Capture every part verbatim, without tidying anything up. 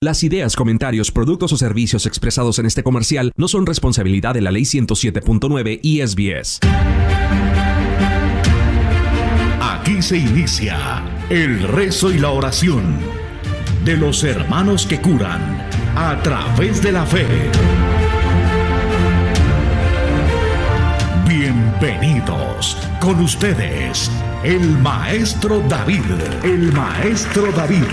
Las ideas, comentarios, productos o servicios expresados en este comercial no son responsabilidad de la Ley ciento siete punto nueve y S B S. Aquí se inicia el rezo y la oración de los hermanos que curan a través de la fe. Bienvenidos con ustedes, el Maestro David, el Maestro David.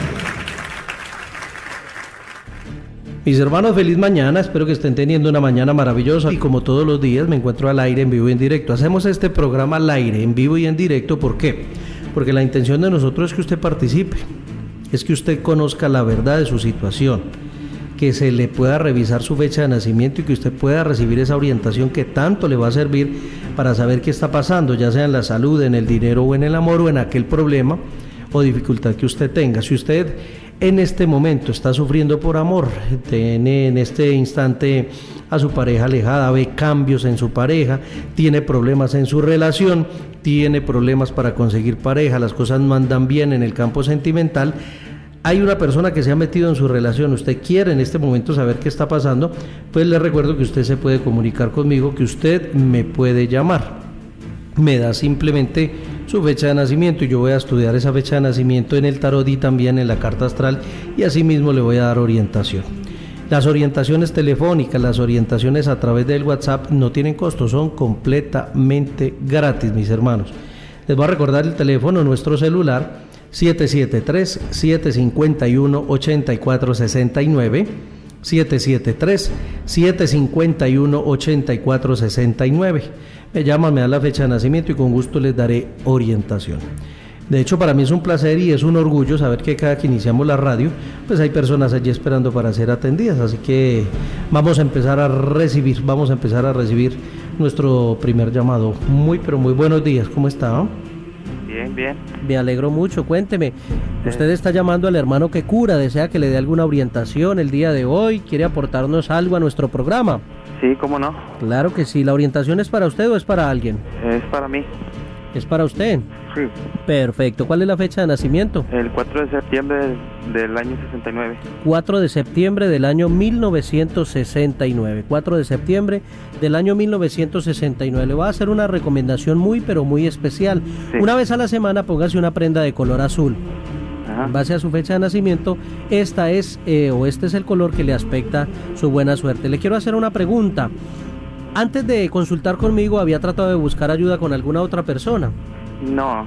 Mis hermanos, feliz mañana, espero que estén teniendo una mañana maravillosa y como todos los días me encuentro al aire en vivo y en directo. Hacemos este programa al aire, en vivo y en directo, ¿por qué? Porque la intención de nosotros es que usted participe, es que usted conozca la verdad de su situación, que se le pueda revisar su fecha de nacimiento y que usted pueda recibir esa orientación que tanto le va a servir para saber qué está pasando, ya sea en la salud, en el dinero o en el amor o en aquel problema o dificultad que usted tenga. Si usted en este momento está sufriendo por amor, tiene en este instante a su pareja alejada, ve cambios en su pareja, tiene problemas en su relación, tiene problemas para conseguir pareja, las cosas no andan bien en el campo sentimental, hay una persona que se ha metido en su relación, usted quiere en este momento saber qué está pasando, pues le recuerdo que usted se puede comunicar conmigo, que usted me puede llamar. Me da simplemente su fecha de nacimiento y yo voy a estudiar esa fecha de nacimiento en el tarot y también en la carta astral y así mismo le voy a dar orientación. Las orientaciones telefónicas, las orientaciones a través del WhatsApp no tienen costo, son completamente gratis, mis hermanos. Les voy a recordar el teléfono, nuestro celular, siete siete tres, siete cinco uno, ocho cuatro seis nueve, siete siete tres, siete cinco uno, ocho cuatro seis nueve. Me llaman, me dan la fecha de nacimiento y con gusto les daré orientación. De hecho, para mí es un placer y es un orgullo saber que cada que iniciamos la radio, pues hay personas allí esperando para ser atendidas. Así que vamos a empezar a recibir, vamos a empezar a recibir nuestro primer llamado. Muy, pero muy buenos días. ¿Cómo está? Bien, bien. Me alegro mucho. Cuénteme, usted está llamando al hermano que cura, desea que le dé alguna orientación el día de hoy, quiere aportarnos algo a nuestro programa. Sí, ¿cómo no? Claro que sí. ¿La orientación es para usted o es para alguien? Es para mí. ¿Es para usted? Sí. Perfecto. ¿Cuál es la fecha de nacimiento? El cuatro de septiembre del, del año sesenta y nueve. cuatro de septiembre del año mil novecientos sesenta y nueve. cuatro de septiembre del año mil novecientos sesenta y nueve. Le voy a hacer una recomendación muy, pero muy especial. Sí. Una vez a la semana póngase una prenda de color azul. Ajá. En base a su fecha de nacimiento, esta es eh, o este es el color que le aspecta su buena suerte. Le quiero hacer una pregunta. Antes de consultar conmigo, ¿había tratado de buscar ayuda con alguna otra persona? No.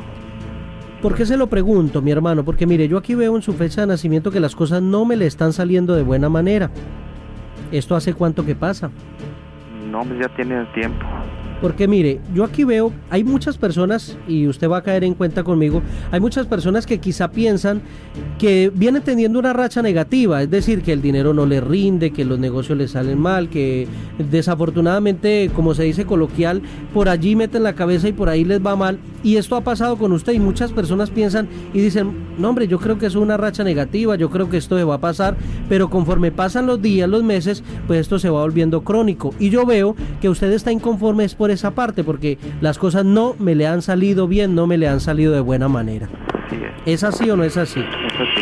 ¿Por qué se lo pregunto, mi hermano? Porque mire, yo aquí veo en su fecha de nacimiento que las cosas no me le están saliendo de buena manera. ¿Esto hace cuánto que pasa? No, pues ya tiene el tiempo. Porque mire, yo aquí veo, hay muchas personas, y usted va a caer en cuenta conmigo, hay muchas personas que quizá piensan que vienen teniendo una racha negativa, es decir, que el dinero no les rinde, que los negocios les salen mal, que desafortunadamente, como se dice coloquial, por allí meten la cabeza y por ahí les va mal, y esto ha pasado con usted, y muchas personas piensan y dicen, no hombre, yo creo que es una racha negativa, yo creo que esto se va a pasar, pero conforme pasan los días, los meses, pues esto se va volviendo crónico, y yo veo que usted está inconforme es por esa parte, porque las cosas no me le han salido bien, no me le han salido de buena manera. Sí es. ¿Es así o no es así? Es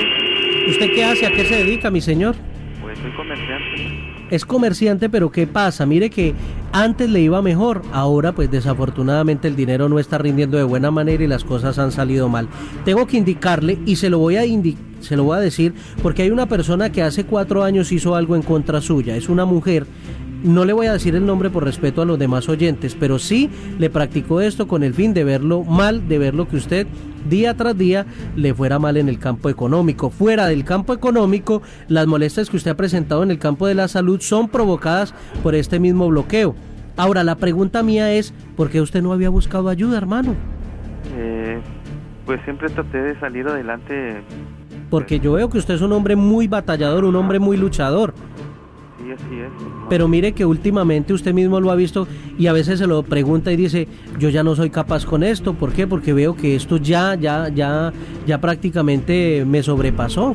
así. ¿Usted qué hace? ¿A qué se dedica, mi señor? Pues soy comerciante. Es comerciante, pero ¿qué pasa? Mire que antes le iba mejor, ahora pues desafortunadamente el dinero no está rindiendo de buena manera y las cosas han salido mal. Tengo que indicarle y se lo voy a indicar, se lo voy a decir, porque hay una persona que hace cuatro años hizo algo en contra suya, es una mujer. No le voy a decir el nombre por respeto a los demás oyentes, pero sí le practicó esto con el fin de verlo mal, de verlo que usted día tras día le fuera mal en el campo económico. Fuera del campo económico, las molestias que usted ha presentado en el campo de la salud son provocadas por este mismo bloqueo. Ahora, la pregunta mía es, ¿por qué usted no había buscado ayuda, hermano? Eh, pues siempre traté de salir adelante. Porque yo veo que usted es un hombre muy batallador, un hombre muy luchador. Sí, así es. Pero mire que últimamente usted mismo lo ha visto y a veces se lo pregunta y dice, yo ya no soy capaz con esto. ¿Por qué? Porque veo que esto ya, ya, ya, ya prácticamente me sobrepasó.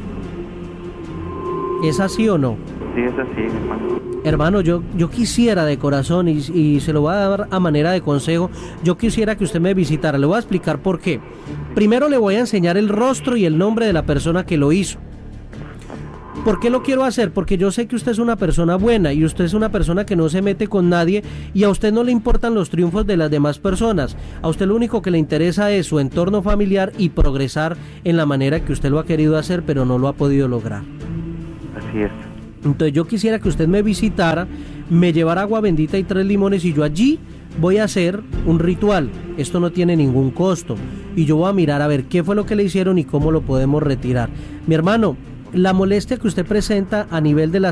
¿Es así o no? Sí, es así, hermano. Hermano, yo, yo quisiera de corazón y, y se lo voy a dar a manera de consejo, yo quisiera que usted me visitara. Le voy a explicar por qué. Primero le voy a enseñar el rostro y el nombre de la persona que lo hizo. ¿Por qué lo quiero hacer? Porque yo sé que usted es una persona buena y usted es una persona que no se mete con nadie y a usted no le importan los triunfos de las demás personas. A usted lo único que le interesa es su entorno familiar y progresar en la manera que usted lo ha querido hacer, pero no lo ha podido lograr. Así es. Entonces yo quisiera que usted me visitara, me llevara agua bendita y tres limones y yo allí voy a hacer un ritual. Esto no tiene ningún costo y yo voy a mirar a ver qué fue lo que le hicieron y cómo lo podemos retirar. Mi hermano, la molestia que usted presenta a nivel de la